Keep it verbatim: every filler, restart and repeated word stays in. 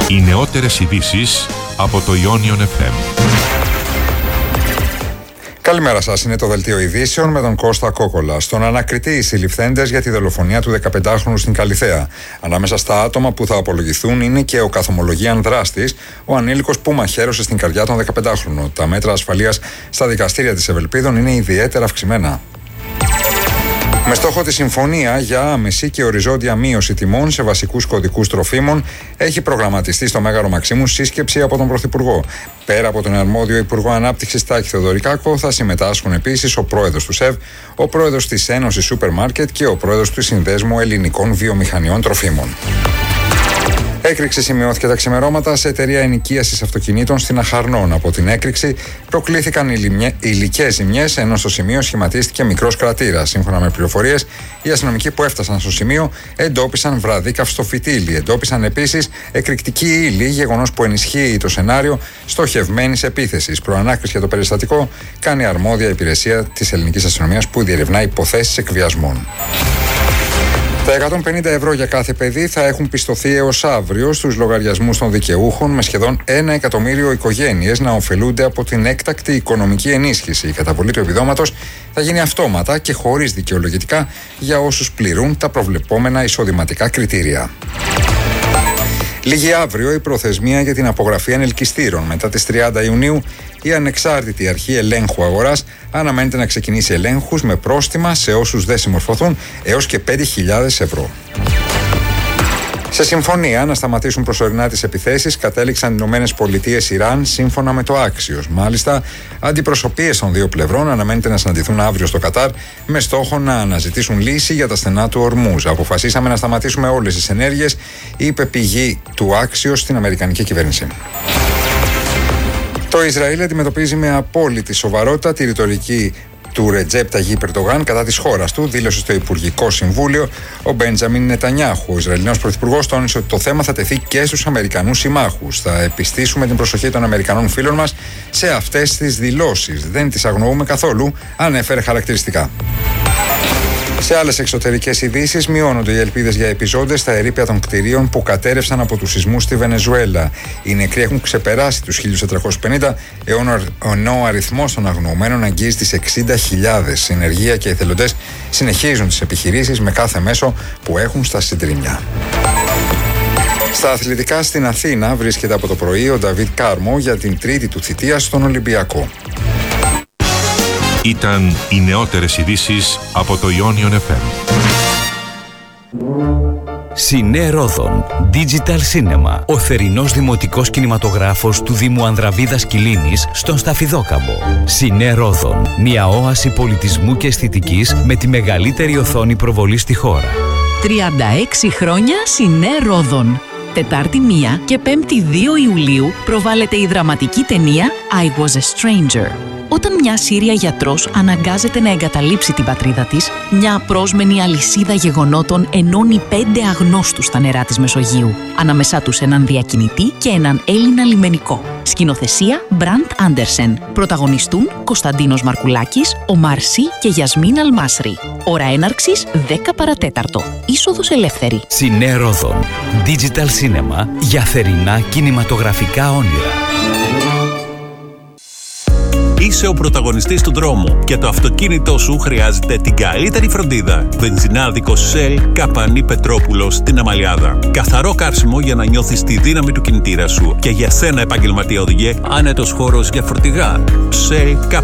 Οι νεότερες ειδήσεις από το Ionion εφ εμ. Καλημέρα σας, είναι το Δελτίο Ειδήσεων με τον Κώστα Κόκολα. Στον ανακριτή οι συλληφθέντες για τη δολοφονία του δεκαπεντάχρονου στην Καλιθέα. Ανάμεσα στα άτομα που θα απολογηθούν είναι και ο καθομολογίαν δράστης, ο ανήλικος που μαχαίρωσε στην καρδιά τον δεκαπεντάχρονο. Τα μέτρα ασφαλείας στα δικαστήρια της Ευελπίδων είναι ιδιαίτερα αυξημένα. Με στόχο τη συμφωνία για άμεση και οριζόντια μείωση τιμών σε βασικούς κωδικούς τροφίμων, έχει προγραμματιστεί στο Μέγαρο Μαξίμου σύσκεψη από τον Πρωθυπουργό. Πέρα από τον αρμόδιο Υπουργό Ανάπτυξης Τάκη Θεοδωρικάκο, θα συμμετάσχουν επίσης ο πρόεδρος του ΣΕΒ, ο πρόεδρος της Ένωσης Σούπερ Μάρκετ και ο πρόεδρος του Συνδέσμου Ελληνικών Βιομηχανιών Τροφίμων. Έκρηξη σημειώθηκε τα ξημερώματα σε εταιρεία ενοικίασης αυτοκινήτων στην Αχαρνών. Από την έκρηξη προκλήθηκαν υλικές ζημιές, ενώ στο σημείο σχηματίστηκε μικρός κρατήρας. Σύμφωνα με πληροφορίες, οι αστυνομικοί που έφτασαν στο σημείο εντόπισαν βραδύ καυστοφυτίλη. Εντόπισαν επίσης εκρηκτική ύλη, γεγονός που ενισχύει το σενάριο στοχευμένης επίθεσης. Προανάκριση για το περιστατικό κάνει αρμόδια υπηρεσία της ελληνικής αστυνομίας που διερευνά υποθέσεις εκβιασμών. Τα εκατόν πενήντα ευρώ για κάθε παιδί θα έχουν πιστωθεί έως αύριο στους λογαριασμούς των δικαιούχων, με σχεδόν ένα εκατομμύριο οικογένειες να ωφελούνται από την έκτακτη οικονομική ενίσχυση. Η καταβολή του επιδόματος θα γίνει αυτόματα και χωρίς δικαιολογητικά για όσους πληρούν τα προβλεπόμενα εισοδηματικά κριτήρια. Λίγη αύριο η προθεσμία για την απογραφή ανελκυστήρων. Μετά τις τριάντα Ιουνίου, η ανεξάρτητη αρχή ελέγχου αγοράς αναμένεται να ξεκινήσει ελέγχους με πρόστιμα σε όσους δεν συμμορφωθούν έως και πέντε χιλιάδες ευρώ. Σε συμφωνία να σταματήσουν προσωρινά τις επιθέσεις κατέληξαν οι Ηνωμένες Πολιτείες Ιράν σύμφωνα με το Άξιος. Μάλιστα, αντιπροσωπείες των δύο πλευρών αναμένεται να συναντηθούν αύριο στο Κατάρ με στόχο να αναζητήσουν λύση για τα στενά του Ορμούζ. Αποφασίσαμε να σταματήσουμε όλες τις ενέργειες, είπε πηγή του Άξιος στην Αμερικανική κυβέρνηση. Το Ισραήλ αντιμετωπίζει με απόλυτη σοβαρότητα τη ρητορική του Ρετζέπ Ταγίπ Ερντογάν κατά της χώρας του, δήλωσε στο Υπουργικό Συμβούλιο ο Μπέντζαμιν Νετανιάχου. Ο Ισραηλινός Πρωθυπουργός τόνισε ότι το θέμα θα τεθεί και στους Αμερικανούς συμμάχους. Θα επιστήσουμε την προσοχή των Αμερικανών φίλων μας σε αυτές τις δηλώσεις. Δεν τις αγνοούμε καθόλου, ανέφερε χαρακτηριστικά. Σε άλλες εξωτερικές ειδήσεις, μειώνονται οι ελπίδες για επιζώντες στα ερείπια των κτηρίων που κατέρευσαν από τους σεισμούς στη Βενεζουέλα. Οι νεκροί έχουν ξεπεράσει τους χίλια τετρακόσιους πενήντα, ενώ ο αριθμός των αγνοωμένων αγγίζει τις εξήντα χιλιάδες. Συνεργεία και εθελοντές συνεχίζουν τις επιχειρήσεις με κάθε μέσο που έχουν στα συντριμμιά. Στα αθλητικά, στην Αθήνα βρίσκεται από το πρωί ο Νταβίτ Κάρμο για την τρίτη του θητεία στον Ολυμπιακό. Ήταν οι νεότερες ειδήσεις από το Ionion εφ εμ. Σινέ Ρόδον Digital Cinema, ο θερινός δημοτικός κινηματογράφος του Δήμου Ανδραβίδας Κιλίνης στον Σταφιδόκαμπο. Σινέ Ρόδον, μια όαση πολιτισμού και αισθητικής με τη μεγαλύτερη οθόνη προβολή στη χώρα. τριάντα έξι χρόνια Σινέ Ρόδον. Τετάρτη μία και Πέμπτη δύο Ιουλίου προβάλλεται η δραματική ταινία I Was a Stranger. Όταν μια Σύρια γιατρός αναγκάζεται να εγκαταλείψει την πατρίδα της, μια απρόσμενη αλυσίδα γεγονότων ενώνει πέντε αγνώστους στα νερά της Μεσογείου. Ανάμεσά τους έναν διακινητή και έναν Έλληνα λιμενικό. Σκηνοθεσία Μπραντ Άντερσεν. Πρωταγωνιστούν Κωνσταντίνος Μαρκουλάκης, Ομάρ Σι και Γιασμίν Αλμάσρη. Ώρα έναρξης δέκα παρατέταρτο. Είσοδος ελεύθερη. Σινέ Ρόδον Digital Cinema, για θερινά κινηματογραφικά όνειρα. Είσαι ο πρωταγωνιστής του δρόμου και το αυτοκίνητό σου χρειάζεται την καλύτερη φροντίδα. Βενζινάδικο Shell Καπανή Πετρόπουλος στην Αμαλιάδα. Καθαρό καύσιμο για να νιώθεις τη δύναμη του κινητήρα σου. Και για σένα, επαγγελματία οδηγέ, άνετος χώρος για φορτηγά. Shell